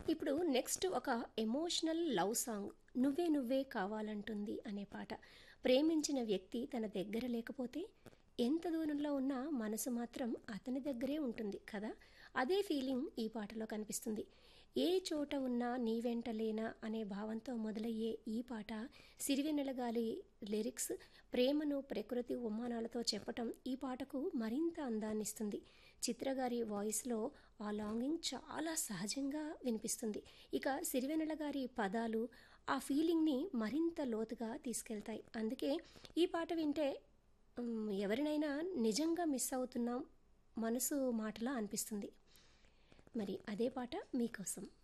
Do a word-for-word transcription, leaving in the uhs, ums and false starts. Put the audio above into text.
ఇప్పుడు నెక్స్ట్ ఒక emotional love song 'నువ్వే నువ్వే కావాలంటుంది' అనే పాట. ప్రేమించిన వ్యక్తి తన దగ్గర లేకపోతే ఎంత దూరంలో ఉన్నా మనసు మాత్రం అతని దగ్గరే ఉంటుంది కదా! అదే ఫీలింగ్ ఈ పాటలో కనిపిస్తుంది. ఏ చోట ఉన్నా నీ వెంట లేనా అనే భావంతో మొదలయ్యే ఈ పాట సిరివెన్నెలగాలి లిరిక్స్ ప్రేమను ప్రకృతి ఉమ్మానాలతో చెప్పటం ఈ పాటకు మరింత అందాన్నిస్తుంది. చిత్రగారి వాయిస్లో ఆ లాంగింగ్ చాలా సహజంగా వినిపిస్తుంది. ఇక సిరివెన్నెల గారి పదాలు ఆ ఫీలింగ్ని మరింత లోతుగా తీసుకెళ్తాయి. అందుకే ఈ పాట వింటే మ్, ఎవరినైనా నిజంగా మిస్ అవుతున్నాం మనసు మాటలా అనిపిస్తుంది. మరి అదే పాట మీకోసం.